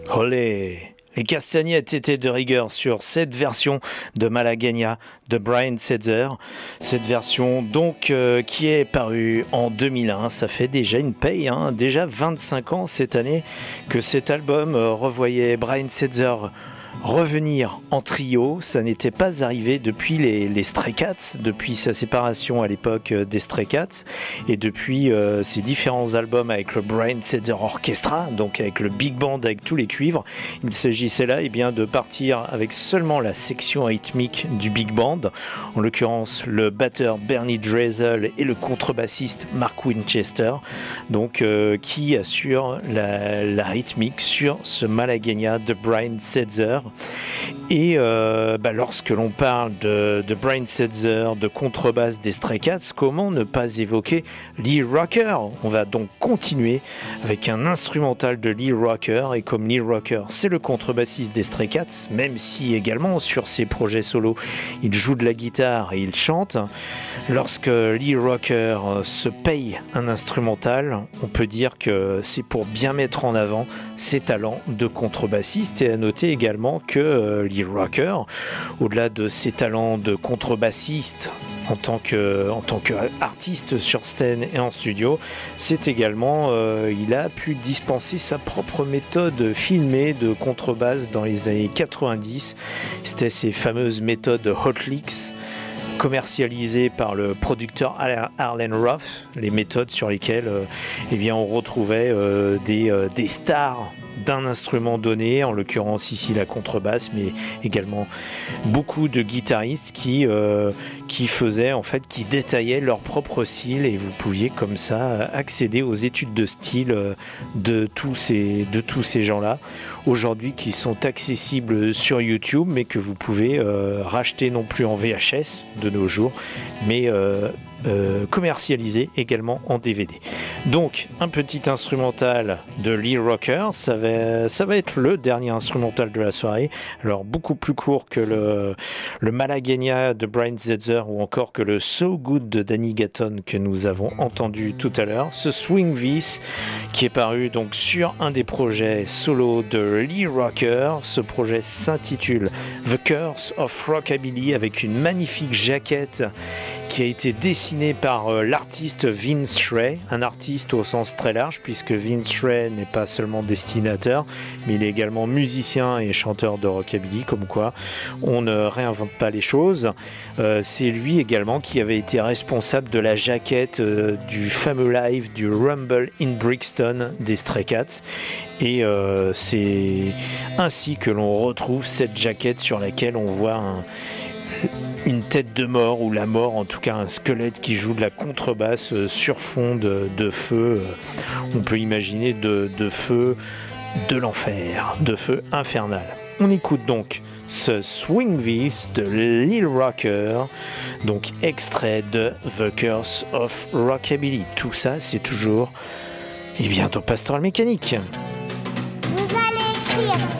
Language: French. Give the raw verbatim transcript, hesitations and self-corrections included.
Olé! Les castagnettes étaient de rigueur sur cette version de Malagueña de Brian Setzer. Cette version donc euh, qui est parue en deux mille un. Ça fait déjà une paye, hein, déjà vingt-cinq ans cette année que cet album euh, revoyait Brian Setzer revenir en trio. Ça n'était pas arrivé depuis les, les Stray Cats, depuis sa séparation à l'époque des Stray Cats et depuis euh, ses différents albums avec le Brian Setzer Orchestra, donc avec le big band avec tous les cuivres. Il s'agissait là eh bien, de partir avec seulement la section rythmique du big band, en l'occurrence le batteur Bernie Dreisel et le contrebassiste Mark Winchester, donc euh, qui assure la, la rythmique sur ce Malagueña de Brian Setzer. Et euh, bah, lorsque l'on parle de, de Brian Setzer, de contrebasse des Stray Cats, comment ne pas évoquer Lee Rocker? On va donc continuer avec un instrumental de Lee Rocker, et comme Lee Rocker c'est le contrebassiste des Stray Cats, même si également sur ses projets solo il joue de la guitare et il chante, lorsque Lee Rocker se paye un instrumental, on peut dire que c'est pour bien mettre en avant ses talents de contrebassiste. Et à noter également que euh, Lee Rocker, au-delà de ses talents de contrebassiste en tant que en tant qu'artiste sur scène et en studio, c'est également euh, il a pu dispenser sa propre méthode filmée de contrebasse dans les années quatre-vingt-dix. C'était ces fameuses méthodes Hot Licks commercialisées par le producteur Arlen Roth, les méthodes sur lesquelles euh, eh bien, on retrouvait euh, des, euh, des stars d'un instrument donné, en l'occurrence ici la contrebasse, mais également beaucoup de guitaristes qui, euh, qui faisaient, en fait, qui détaillaient leur propre style, et vous pouviez comme ça accéder aux études de style de tous ces, de tous ces gens-là, aujourd'hui qui sont accessibles sur YouTube, mais que vous pouvez euh, racheter non plus en V H S de nos jours, mais euh, Euh, commercialisé également en D V D. Donc un petit instrumental de Lee Rocker, ça va, ça va être le dernier instrumental de la soirée, alors beaucoup plus court que le, le Malagueña de Brian Setzer ou encore que le So Good de Danny Gatton que nous avons entendu tout à l'heure. Ce Swing This qui est paru donc sur un des projets solo de Lee Rocker. Ce projet s'intitule The Curse of Rockabilly, avec une magnifique jaquette qui a été dessinée par euh, l'artiste Vince Shrey, un artiste au sens très large, puisque Vince Shrey n'est pas seulement dessinateur, mais il est également musicien et chanteur de rockabilly, comme quoi on ne réinvente pas les choses. Euh, c'est lui également qui avait été responsable de la jaquette euh, du fameux live du Rumble in Brixton des Stray Cats, et euh, c'est ainsi que l'on retrouve cette jaquette sur laquelle on voit un une tête de mort, ou la mort, en tout cas un squelette qui joue de la contrebasse sur fond de, de feu. On peut imaginer de, de feu de l'enfer, de feu infernal. On écoute donc ce Swing This de Lee Rocker, donc extrait de The Curse of Rockabilly. Tout ça, c'est toujours et bientôt Pastoral Mécanique. Vous allez écrire